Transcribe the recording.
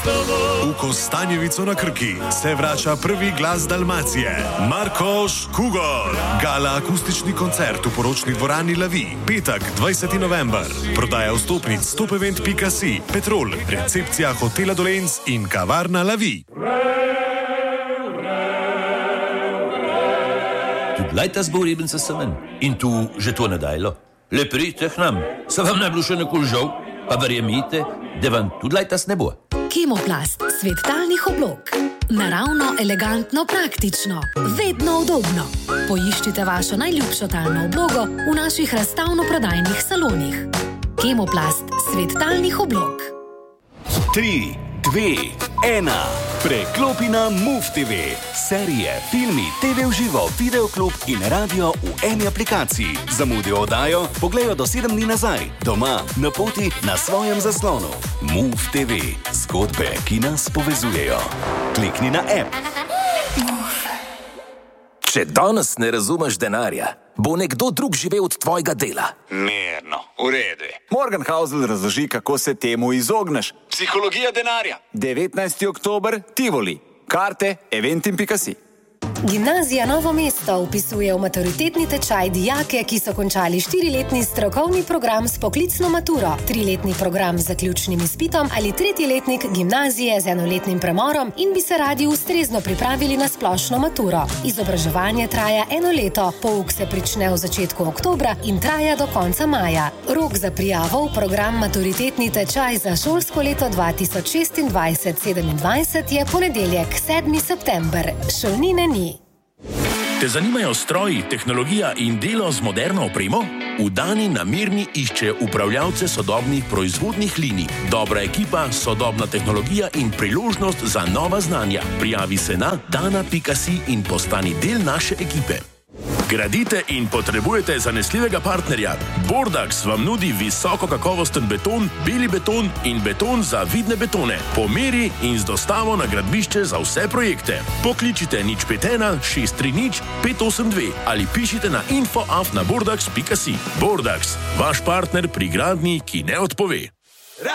V Kostanjevico na Krki se vrača prvi glas Dalmacije, Marko Škugor. Gala akustični koncert v poročni dvorani Lavi, petek 20. november. Prodaja vstopnic stopevent.si, Petrol, recepcija hotela Dolenc in kavarna Lavi. Tudi lajta zboreben se semen. In tu že to ne dajlo. Le pridite k nam, se vam ne bilo še nikoli žal, pa verjemite, da vam tudi lajta ne bo. Kemoplast, svet talnih oblog. Naravno, elegantno, praktično, vedno udobno. Poiščite vašo najljubšo talno oblogo v naših razstavno-prodajnih salonih. Kemoplast, svet talnih oblog. 3, 2, 1. Preklopi na MOVE TV. Serije, filmi, TV v živo, videoklub in radio v eni aplikaciji. Zamudijo oddajo, pogledajo do 7 dni nazaj. Doma, na poti, na svojem zaslonu. MOVE TV. Zgodbe, ki nas povezujejo. Klikni na app. Če danes ne razumeš denarja, bo nekdo drug živel od tvojega dela. Mirno, v redu. Morgan Housel razloži, kako se temu izogneš. Psihologija denarja. 19. oktober, Tivoli. Karte, eventim.si. Gimnazija Novo mesto vpisuje v maturitetni tečaj dijake, ki so končali 4-letni strokovni program s poklicno maturo, 3-letni program z zaključnim izpitom ali 3-letnik gimnazije z 1-letnim premorom in bi se radi ustrezno pripravili na splošno maturo. Izobraževanje traja 1 leto, pouk se prične v začetku oktobra in traja do konca maja. Rok za prijavo v program maturitetni tečaj za šolsko leto 2026-27 je ponedeljek, 7. september. Šolnine ni. Te zanimajo stroji, tehnologija in delo z moderno opremo? V Dani na Mirni išče upravljavce sodobnih proizvodnih linij. Dobra ekipa, sodobna tehnologija in priložnost za nova znanja. Prijavi se na dana.si in postani del naše ekipe. Gradite in potrebujete zanesljivega partnerja? Bordax vam nudi visoko kakovosten beton, beli beton in beton za vidne betone. Po meri in z dostavo na gradbišče za vse projekte. Pokličite 051 630 582 ali pišite na info@bordax.si. Bordax, vaš partner pri gradnji, ki ne odpove.